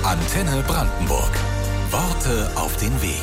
Antenne Brandenburg. Worte auf den Weg.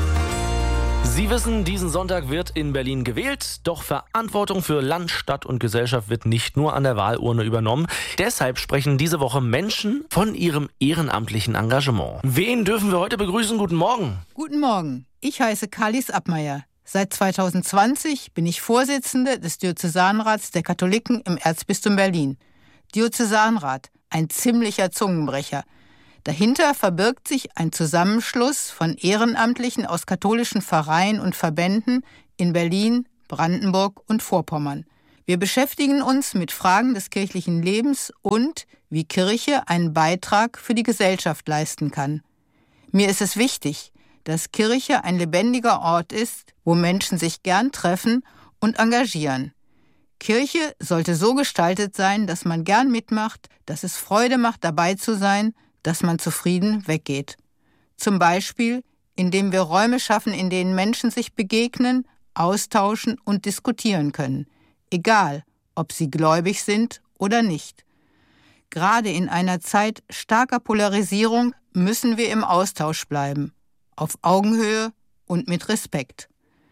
Sie wissen, diesen Sonntag wird in Berlin gewählt, doch Verantwortung für Land, Stadt und Gesellschaft wird nicht nur an der Wahlurne übernommen. Deshalb sprechen diese Woche Menschen von ihrem ehrenamtlichen Engagement. Wen dürfen wir heute begrüßen? Guten Morgen. Guten Morgen, ich heiße Kalis Abmeier. Seit 2020 bin ich Vorsitzende des Diözesanrats der Katholiken im Erzbistum Berlin. Diözesanrat, ein ziemlicher Zungenbrecher. Dahinter verbirgt sich ein Zusammenschluss von Ehrenamtlichen aus katholischen Vereinen und Verbänden in Berlin, Brandenburg und Vorpommern. Wir beschäftigen uns mit Fragen des kirchlichen Lebens und wie Kirche einen Beitrag für die Gesellschaft leisten kann. Mir ist es wichtig, dass Kirche ein lebendiger Ort ist, wo Menschen sich gern treffen und engagieren. Kirche sollte so gestaltet sein, dass man gern mitmacht, dass es Freude macht, dabei zu sein, dass man zufrieden weggeht. Zum Beispiel, indem wir Räume schaffen, in denen Menschen sich begegnen, austauschen und diskutieren können. Egal, ob sie gläubig sind oder nicht. Gerade in einer Zeit starker Polarisierung müssen wir im Austausch bleiben. Auf Augenhöhe und mit Respekt.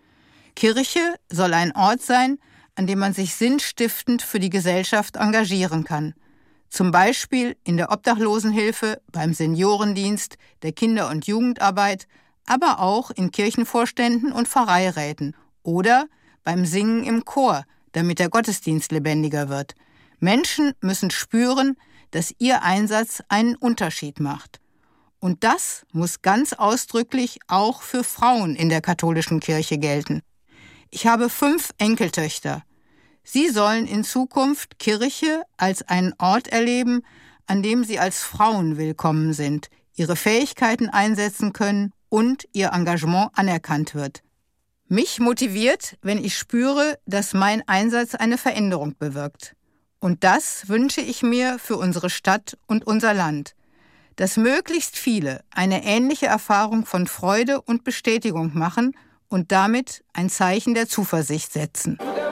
Kirche soll ein Ort sein, an dem man sich sinnstiftend für die Gesellschaft engagieren kann. Zum Beispiel in der Obdachlosenhilfe, beim Seniorendienst, der Kinder- und Jugendarbeit, aber auch in Kirchenvorständen und Pfarreiräten oder beim Singen im Chor, damit der Gottesdienst lebendiger wird. Menschen müssen spüren, dass ihr Einsatz einen Unterschied macht. Und das muss ganz ausdrücklich auch für Frauen in der katholischen Kirche gelten. Ich habe 5 Enkeltöchter. Sie sollen in Zukunft Kirche als einen Ort erleben, an dem sie als Frauen willkommen sind, ihre Fähigkeiten einsetzen können und ihr Engagement anerkannt wird. Mich motiviert, wenn ich spüre, dass mein Einsatz eine Veränderung bewirkt. Und das wünsche ich mir für unsere Stadt und unser Land. Dass möglichst viele eine ähnliche Erfahrung von Freude und Bestätigung machen und damit ein Zeichen der Zuversicht setzen.